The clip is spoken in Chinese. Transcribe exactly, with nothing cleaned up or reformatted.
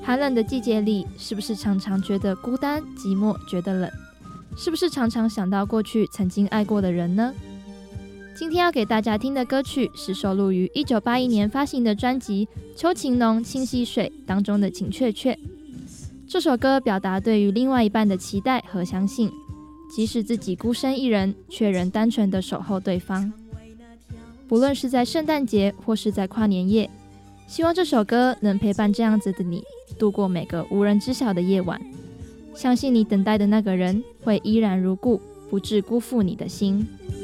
寒冷的季节里，是不是常常觉得孤单、寂寞，觉得冷？是不是常常想到过去曾经爱过的人呢？今天要给大家听的歌曲是收录于一九八一年发行的专辑《秋情浓清溪水》当中的《情雀雀》。这首歌表达对于另外一半的期待和相信，即使自己孤身一人，却仍单纯的守候对方。不论是在圣诞节或是在跨年夜，希望这首歌能陪伴这样子的你度过每个无人知晓的夜晚。相信你等待的那个人会依然如故，不致辜负你的心。